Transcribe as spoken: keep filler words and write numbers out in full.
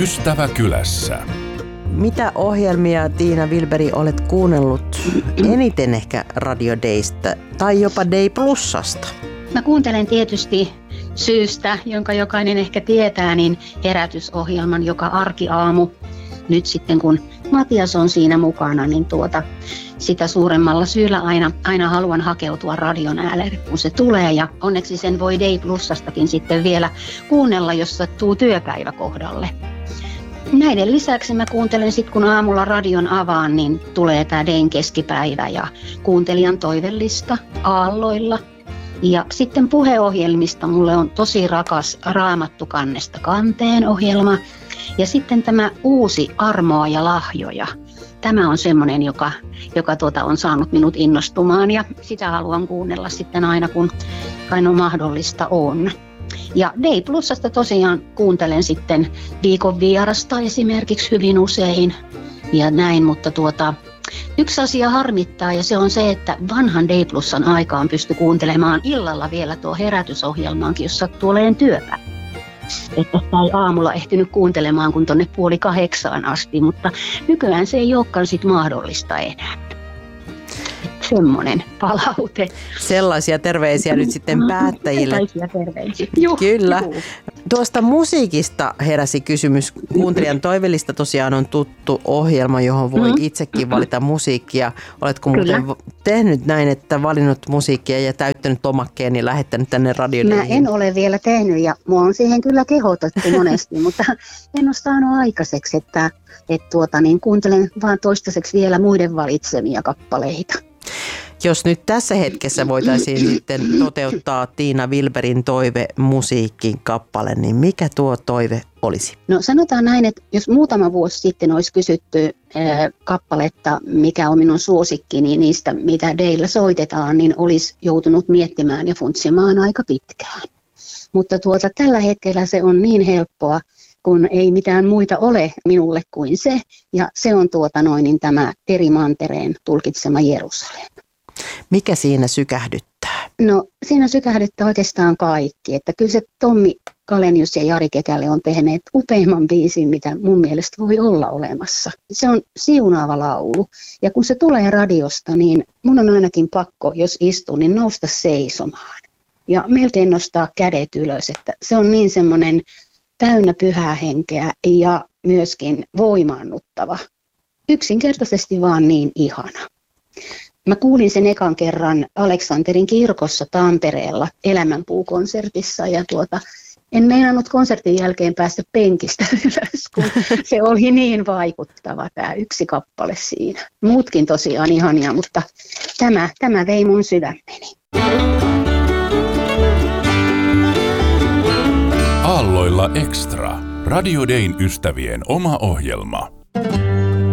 Ystäväkylässä. Mitä ohjelmia, Tiina Wilberg, olet kuunnellut eniten ehkä Radio Daystä tai jopa Day Plusasta? Mä kuuntelen tietysti syystä, jonka jokainen ehkä tietää, niin herätysohjelman joka arkiaamu. Nyt sitten kun Matias on siinä mukana, niin tuota, sitä suuremmalla syyllä aina, aina haluan hakeutua radion äärelle, kun se tulee. Ja onneksi sen voi Day Plusastakin sitten vielä kuunnella, jos sattuu työpäivä kohdalle. Näiden lisäksi mä kuuntelen sitten, kun aamulla radion avaan, niin tulee tää Dayn keskipäivä ja kuuntelijan toivellista aalloilla. Ja sitten puheohjelmista mulle on tosi rakas Raamattu kannesta kanteen ohjelma. Ja sitten tämä uusi Armoa ja lahjoja. Tämä on semmoinen, joka, joka tuota on saanut minut innostumaan ja sitä haluan kuunnella sitten aina, kun aina mahdollista on. Ja Day Plusasta tosiaan kuuntelen sitten viikon vierasta esimerkiksi hyvin usein ja näin, mutta tuota, yksi asia harmittaa ja se on se, että vanhan Day Plusan aikaan pystyi kuuntelemaan illalla vielä tuo herätysohjelmaankin, jos sattuu olemaan työpäivä. Että ei aamulla ehtinyt kuuntelemaan kun tonne puoli kahdeksaan asti, mutta nykyään se ei olekaan sit mahdollista enää. Semmoinen palaute. Sellaisia terveisiä nyt sitten päättäjille. Sellaisia terveisiä. Juh, Kyllä. Juh. Tuosta musiikista heräsi kysymys. Kuuntelijan toivellista tosiaan on tuttu ohjelma, johon voi mm-hmm. itsekin valita musiikkia. Oletko muuten Kyllä. tehnyt näin, että valinnut musiikkia ja täyttänyt lomakkeen ja lähettänyt tänne radioon? Mä en ole vielä tehnyt ja mua on siihen kyllä kehotettu monesti, mutta en ole saanut aikaiseksi, että, että tuota, niin kuuntelen vaan toistaiseksi vielä muiden valitsemia kappaleita. Jos nyt tässä hetkessä voitaisiin sitten toteuttaa Tiina Wilbergin toive musiikin kappale, niin mikä tuo toive olisi? No sanotaan näin, että jos muutama vuosi sitten olisi kysytty ää, kappaletta, mikä on minun suosikkini, niin niistä mitä Daylla soitetaan, niin olisi joutunut miettimään ja funtsimaan aika pitkään. Mutta tuota, tällä hetkellä se on niin helppoa, kun ei mitään muita ole minulle kuin se, ja se on tuota noin, niin tämä Eri Mantereen tulkitsema Jerusalem. Mikä siinä sykähdyttää? No siinä sykähdyttää oikeastaan kaikki, että kyllä se Tommi Kalenius ja Jari Kekäle on tehneet upeimman biisin, mitä mun mielestä voi olla olemassa. Se on siunaava laulu, ja kun se tulee radiosta, niin mun on ainakin pakko, jos istun, niin nousta seisomaan. Ja melkein nostaa kädet ylös, että se on niin semmoinen täynnä pyhää henkeä ja myöskin voimaannuttava. Yksinkertaisesti vaan niin ihana. Mä kuulin sen ekan kerran Aleksanterin kirkossa Tampereella Elämänpuu-konsertissa ja tuota, en meinannut konsertin jälkeen päästä penkistä ylös, kun se oli niin vaikuttava tämä yksi kappale siinä. Muutkin tosiaan ihania, mutta tämä, tämä vei mun sydämeni. Aalloilla Extra. Radio Dayn ystävien oma ohjelma.